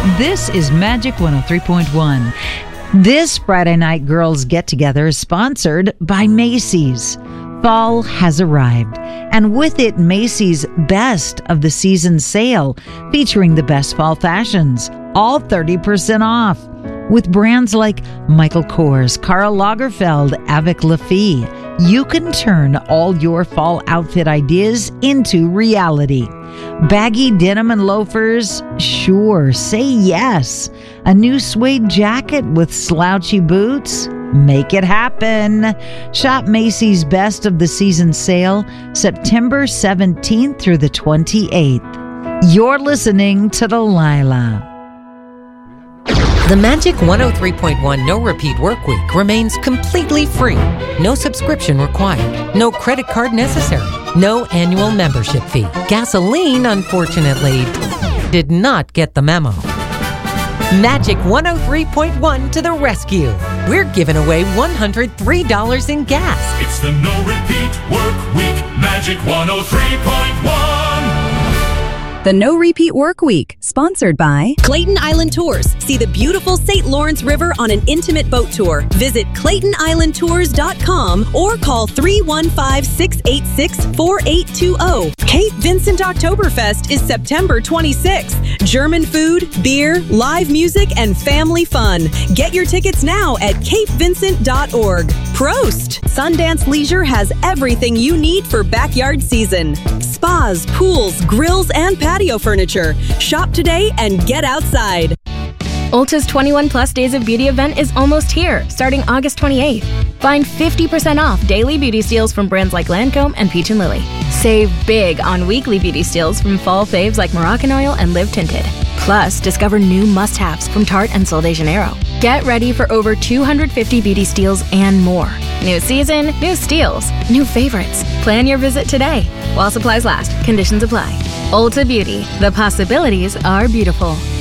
This is Magic 103.1. This Friday night girls get-together is sponsored by Macy's. Fall has arrived, and with it, Macy's Best of the Season sale, featuring the best fall fashions, all 30% off. With brands like Michael Kors, Karl Lagerfeld, Avec Lafie, you can turn all your fall outfit ideas into reality. Baggy denim and loafers? Sure, say yes. A new suede jacket with slouchy boots? Make it happen. Shop Macy's Best of the Season sale September 17th through the 28th. You're listening to Delilah. The Magic 103.1 No Repeat Work Week remains completely free. No subscription required. No credit card necessary. No annual membership fee. Gasoline, unfortunately, did not get the memo. Magic 103.1 to the rescue. We're giving away $103 in gas. It's the No Repeat Work Week. Magic 103.1. The No Repeat Work Week, sponsored by Clayton Island Tours. See the beautiful St. Lawrence River on an intimate boat tour. Visit ClaytonIslandTours.com or call 315-686-4820. Cape Vincent Oktoberfest is September 26th. German food, beer, live music, and family fun. Get your tickets now at capevincent.org. Prost! Sundance Leisure has everything you need for backyard season. Spas, pools, grills, and patio furniture. Shop today and get outside. Ulta's 21 Plus Days of Beauty event is almost here, starting August 28th. Find 50% off daily beauty steals from brands like Lancome and Peach & Lily. Save big on weekly beauty steals from fall faves like Moroccan Oil and Live Tinted. Plus, discover new must-haves from Tarte and Sol de Janeiro. Get ready for over 250 beauty steals and more. New season, new steals, new favorites. Plan your visit today. While supplies last, conditions apply. Ulta Beauty, the possibilities are beautiful.